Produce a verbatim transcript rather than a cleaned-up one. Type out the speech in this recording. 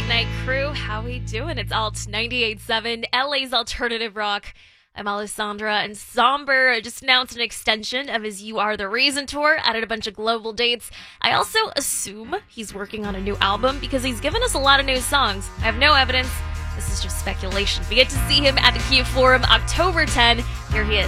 Night Crew. How we doing? It's Alt ninety-eight point seven, L A's alternative rock. I'm Alessandra, and Somber just announced an extension of his You Are the Reason tour, added a bunch of global dates. I also assume he's working on a new album because he's given us a lot of new songs. I have no evidence. This is just speculation. We get to see him at the Kia Forum October tenth. Here he is.